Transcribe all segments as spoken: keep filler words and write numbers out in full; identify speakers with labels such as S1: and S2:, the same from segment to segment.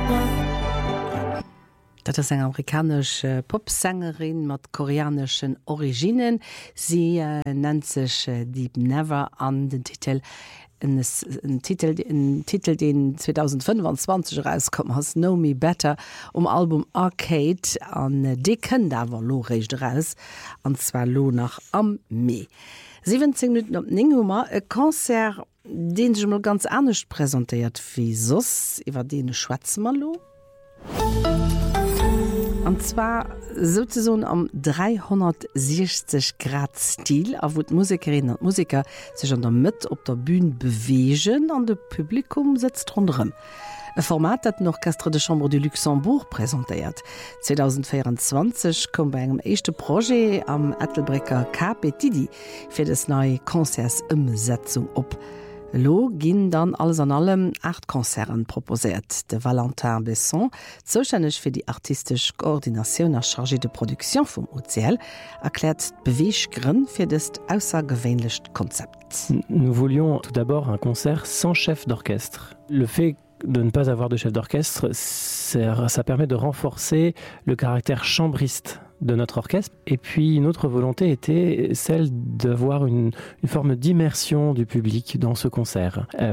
S1: Das ist eine amerikanische Popsängerin mit koreanischen Originen. Sie äh, nennt sich äh, Deep Never an den Titel. Ein, ein, Titel, ein Titel, den zwanzig fünfundzwanzig rauskommt, heißt Know Me Better, um Album Arcade an äh, Dicken, da war lo recht raus, und zwar lo nach am Mai. siebzehn Minuten ab Ninghummer, ein Konzert, den ich mal ganz anders präsentiert wie sos, über den schwätzen wir lo. Und zwar sozusagen am dreihundertsechzig Grad Stil, wo die Musikerinnen und Musiker sich an der Mitte auf der Bühne bewegen und das Publikum sitzt rundherum. Ein Format, das l'Orchestre de Chambre du Luxembourg präsentiert. zwanzig vierundzwanzig kommt bei einem ersten Projekt am Ettelbrecker K P Didi für das neue Konzertsumsetzung op. Lo ginn dann alles an allem acht Konzern proposiert. De Valentin Besson, zuständig für die artistische Koordination a chargé de Produktion vom O C L, erklärt Beweeggründe für das außergewöhnliche Konzept.
S2: Nous voulions tout d'abord un concert sans chef d'orchestre. Le fait de ne pas avoir de chef d'orchestre, ça permet de renforcer le caractère chambriste de notre orchestre. Et puis une autre volonté était celle d'avoir une, une forme d'immersion du public dans ce concert. Euh,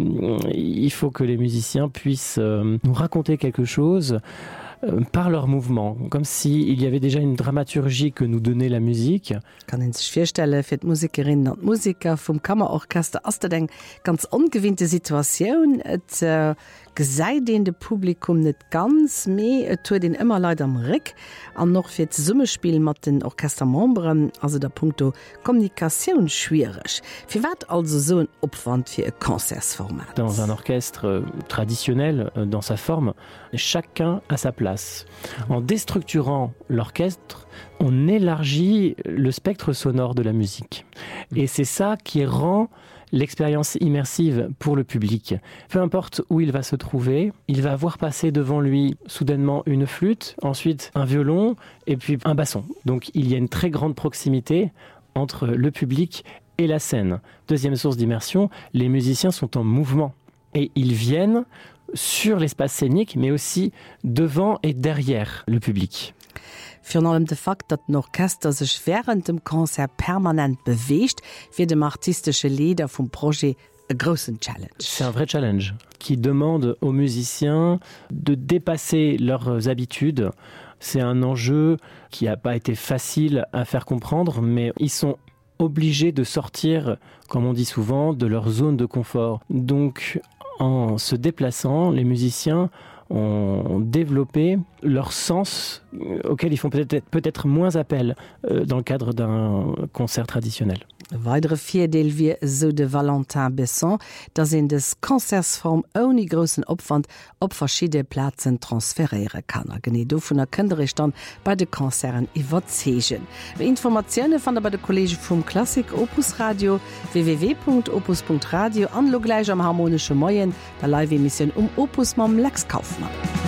S2: il faut que les musiciens puissent euh, nous raconter quelque chose euh, par leur mouvement, comme s'il y avait déjà une dramaturgie que nous donnait la musique.
S1: Kann ich sich vorstellen, für die Musikerinnen und Musiker vom Kammerorchester ist das eine ganz ungewohnte Situation. Et, äh, Geseit den de Publikum net ganz méi et hue den immer leider am Rick an noch fir d Summespiel mat den Orchestermembren, also der Punkto Kommunikation schwierig. Wie wat also so ein Opwand fir e Konzertsformat?
S2: Dans un orchestre traditionnel, dans sa forme, chacun a sa place. En déstructurant l'orchestre, on élargit le spectre sonore de la musique. Et c'est ça qui rend l'expérience immersive pour le public. Peu importe où il va se trouver, il va voir passer devant lui soudainement une flûte, ensuite un violon et puis un basson. Donc il y a une très grande proximité entre le public et la scène. Deuxième source d'immersion, les musiciens sont en mouvement et ils viennent sur l'espace scénique mais aussi devant et derrière le public.
S1: Für allem de Fakt, dat d'Orchester sich während dem Konzert permanent bewegt, wird dem artistische Leader vom Projekt a großen Challenge.
S2: C'est un vrai challenge qui demande aux musiciens de dépasser leurs habitudes. C'est un enjeu qui n'a pas été facile à faire comprendre, mais ils sont obligés de sortir, comme on dit souvent, de leur zone de confort. Donc, en se déplaçant, les musiciens ont développé leur sens auquel ils font peut-être, peut-être moins appel euh, dans le cadre d'un concert traditionnel.
S1: Weitere Vierdeel wie so de Valentin Besson, da in des Konzertsform ohne großen Aufwand op verschiedene Plätzen transferieren kann. Gene do vun der Kënderich dann bei de Konzern iwwerzegen. Informationen fand er bei der Kollege vom Klassik Opus Radio w w w punkt opus punkt radio an lo gleich am harmonische Moyen der Live-Emission um Opus mam Lex Kaufmann.